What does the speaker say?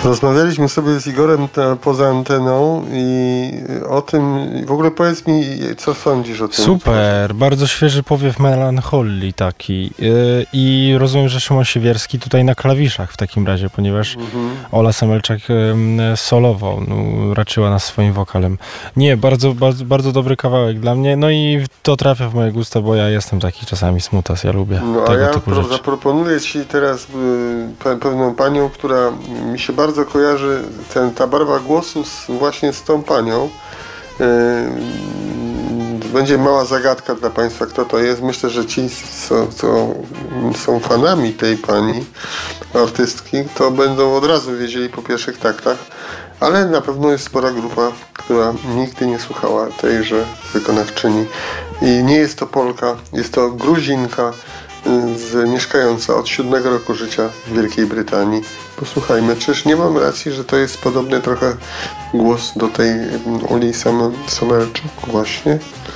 Rozmawialiśmy sobie z Igorem poza anteną i o tym, w ogóle powiedz mi, co sądzisz o tym? Super, bardzo świeży powiew melancholii taki i rozumiem, że Szymon Siewierski tutaj na klawiszach w takim razie, ponieważ Ola Semelczak solował, raczyła nas swoim wokalem. Nie, bardzo dobry kawałek dla mnie, no i to trafia w moje gusta, bo ja jestem taki czasami smutas, ja lubię tego typu rzeczy. Zaproponuję Ci teraz pewną panią, która mi się bardzo kojarzy, ta barwa głosu właśnie z tą panią. Będzie mała zagadka dla Państwa, kto to jest. Myślę, że ci, co są fanami tej pani artystki, to będą od razu wiedzieli po pierwszych taktach, ale na pewno jest spora grupa, która nigdy nie słuchała tejże wykonawczyni. I nie jest to Polka, jest to Gruzinka, mieszkająca od 7 roku życia w Wielkiej Brytanii. Posłuchajmy, czyż nie mam racji, że to jest podobny trochę głos do tej Oli Semelczak właśnie?